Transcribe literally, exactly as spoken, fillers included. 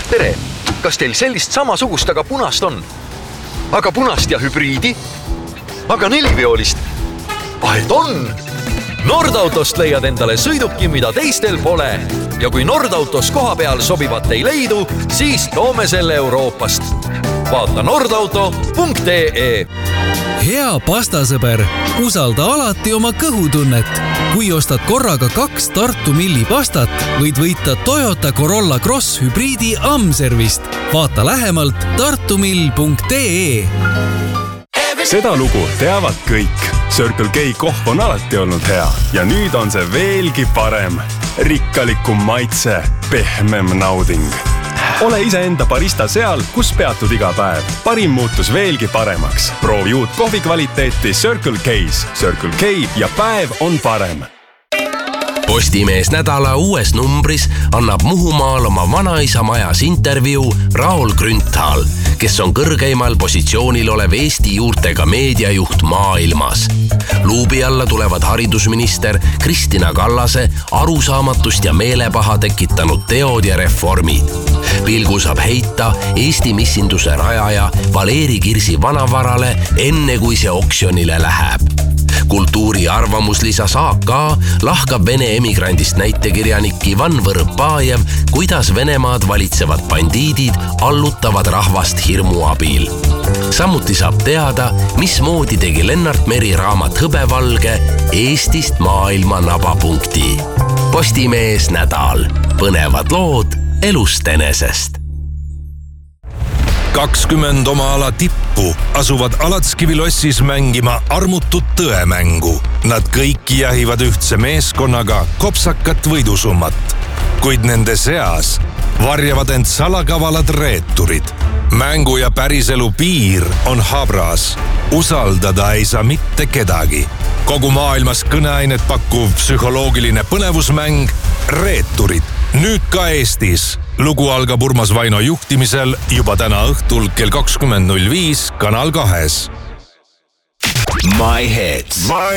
tere, kas teil sellist samasugust, aga punast on? Aga punast ja hübriidi? Aga neliveolist? Vahet on! Nordautost leiad endale sõiduki, mida teistel pole. Ja kui Nordautos koha peal sobivat ei leidu, siis toome selle Euroopast. Vaata nordauto punkt ee. Hea pastasõber, usalda alati oma kõhutunnet. Kui ostad korraga kaks Tartu Milli pastat, võid võita Toyota Corolla Cross hübriidi Amservist. Vaata lähemalt tartumill punkt ee. Seda lugu teavad kõik. Circle K kohv on alati olnud hea ja nüüd on see veelgi parem. Rikkalikum maitse, pehmem nauding. Ole iseenda barista seal, kus peatud iga päev. Parim muutus veelgi paremaks. Proovi uut kohvi kvaliteeti Circle K's. Circle K ja päev on parem. Postimees nädala uues numbris annab Muhumaal oma vanaisa majas intervjuu Raul Grünthal, kes on kõrgeimal positsioonil olev Eesti juurtega meediajuht maailmas. Luubi alla tulevad haridusminister Kristina Kallase arusaamatust ja meelepaha tekitanud teod ja reformid. Pilgu saab heita Eesti missinduse rajaja Valeri Kirsi vanavarale enne kui see oksjonile läheb. Kultuuri arvamuslisas A K lahkab Vene emigrandist näitekirjanik Ivan Võrõpajev, kuidas Venemaad valitsevad bandiidid allutavad rahvast hirmu abil. Samuti saab teada, mismoodi tegi Lennart Meri raamat Hõbevalge Eestist maailma nabapunkti. Postimees nädal. Põnevad lood elust enesest. kakskümmend oma ala tippu asuvad Alatskivi lossis mängima armutut tõemängu. Nad kõik jahivad ühtse meeskonnaga kopsakat võidusummat. Kuid nende seas varjavad end salakavalad reeturid. Mängu ja päriselu piir on habras. Usaldada ei saa mitte kedagi. Kogu maailmas kõneainet pakkuv psühholoogiline põnevusmäng Reeturid. Nüüd ka Eestis. Lugu algab Urmas Vaino juhtimisel juba täna õhtul kell kakskümmend null viis Kanal kahes. My Hits.